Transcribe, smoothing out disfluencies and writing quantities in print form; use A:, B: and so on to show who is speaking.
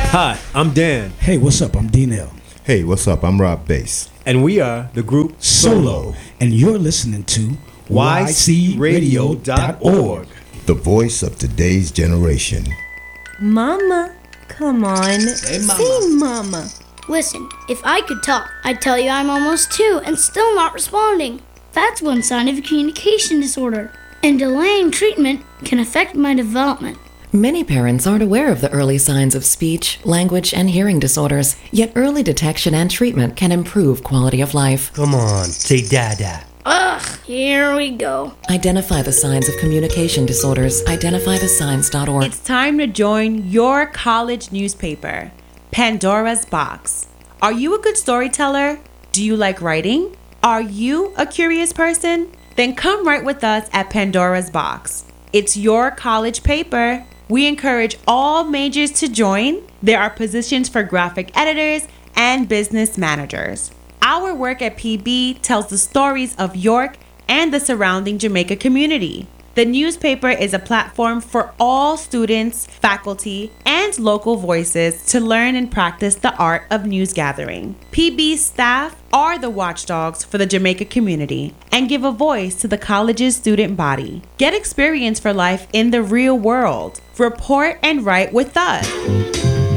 A: Hi, I'm Dan,
B: Hey, what's up? I'm D-Nell.
C: Hey, what's up? I'm Rob Bass.
A: and we are the group
B: Solo. And you're listening to
A: YCRadio.org.
C: The voice of today's generation.
D: Mama, come on.
A: Hey, Mama.
D: Say Mama.
E: Listen, if I could talk, I'd tell you I'm almost 2 and still not responding. That's one sign of a communication disorder, and delaying treatment can affect my development.
F: Many parents aren't aware of the early signs of speech, language, and hearing disorders, yet early detection and treatment can improve quality of life.
G: Come on, say Dada.
E: Ugh, here we go.
F: Identify the signs of communication disorders. IdentifyTheSigns.org.
H: It's time to join your college newspaper, Pandora's Box. Are you a good storyteller? Do you like writing? Are you a curious person? Then come write with us at Pandora's Box. It's your college paper. We encourage all majors to join. There are positions for graphic editors and business managers. Our work at PB tells the stories of York and the surrounding Jamaica community. The newspaper is a platform for all students, faculty, and local voices to learn and practice the art of news gathering. PB's staff are the watchdogs for the Jamaica community and give a voice to the college's student body. Get experience for life in the real world. Report and write with us.